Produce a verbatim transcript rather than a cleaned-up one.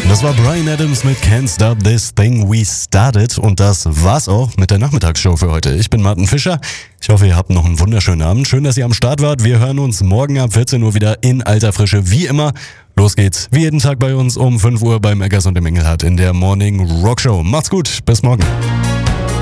Das war Bryan Adams mit Can't Stop This Thing We Started und das war's auch mit der Nachmittagsshow für heute. Ich bin Martin Fischer. Ich hoffe, ihr habt noch einen wunderschönen Abend. Schön, dass ihr am Start wart. Wir hören uns morgen ab vierzehn Uhr wieder in alter Frische, wie immer. Los geht's, wie jeden Tag bei uns um fünf Uhr beim Eggers und dem Engelhardt in der Morning Rock Show. Macht's gut, bis morgen.